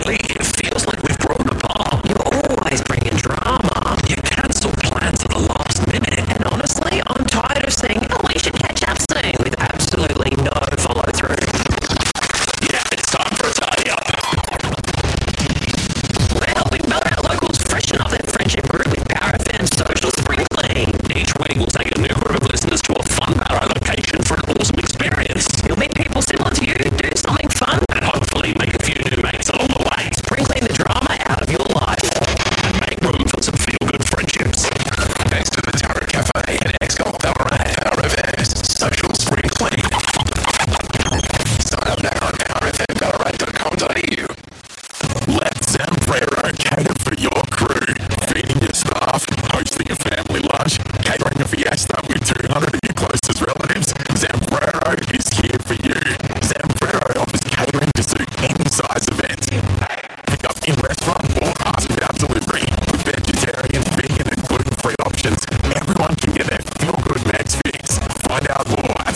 Lately, it feels like we've brought them apart. You're always bringing drama. You cancel plans at the last minute. And honestly, I'm tired of seeing, oh, we should catch up soon, with absolutely no follow-through. Yeah, it's time for a tidy-up. We're helping Ballarat locals freshen up their friendship group with Power FM's Social Spring Clean. Each week, we'll take a new group of listeners to a fun Barrow location for an awesome experience. You'll meet people similar to you, do something fun, and hopefully make a few new mates along the way. Spring clean the drama out of your life and make room for some feel-good friendships. Thanks to the Tarot Cafe and XCOM Ballarat, Power FM's Social Spring Clean. Sign up now on powerfmballarat.com.au. Let Zambrero cater for your crew. Feeding your staff, hosting a family lunch, catering a fiesta with 200 of your closest relatives. Zambrero is here for you. Zambrero offers catering to suit any size event. Pick up in restaurant or ask about delivery. With vegetarian, vegan and gluten-free options, everyone can get their feel-good Max fix. Find out more at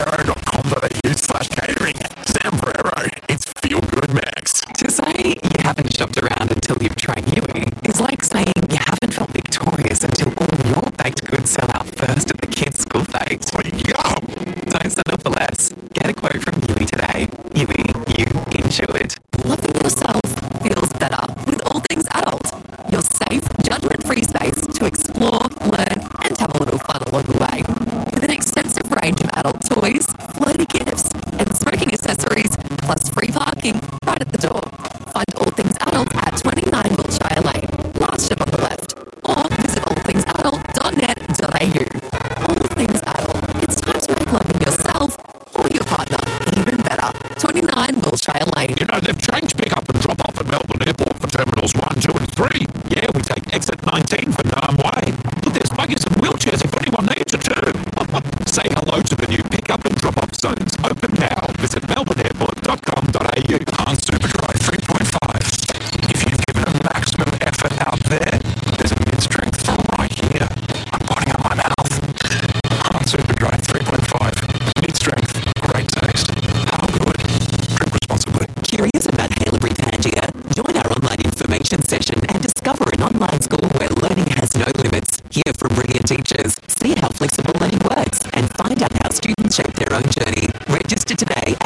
zambrero.com.au/catering. Zambrero, it's feel-good Max. To say you haven't shopped around until you've tried Yui is like saying you haven't felt victorious until all your baked goods sell out first at the kids' school fete. Yum! Don't settle for less. Get a quote from Yui today. Yui, you insured. Loving yourself feels better with all things adult. Your safe, judgment-free space to explore, learn, and have a little fun along the way. With an extensive range of adult toys, floaty gifts, and smoking accessories, plus free parking right at the door. Find All Things Adult at 29 Wiltshire Lane, last ship on the left, or visit allthingsadult.net.au. All Things Adult. It's time to make loving yourself or your partner even better. 29 Wiltshire Lane. You know, they've changed pick-up and drop-off at Melbourne Airport for Terminals 1, 2 and 3. Yeah, we take exit 19 for Narm Way. Look, there's buggies and wheelchairs if anyone needs it too. Say hello to the new pick-up and drop-off zones. Open now. Visit melbourneairport.com.au. On Superdry 3.5. If you've given a maximum effort out there, there's a mid-strength right here. I'm putting up my mouth. On Superdry 3.5. Mid-strength, great taste. How good? Drink responsibly. Curious about Haileybury Pangaea? Join our online information session and discover an online school where learning has no limits. Hear from brilliant teachers, see how flexible learning works, and find out how students shape their own journey. Register today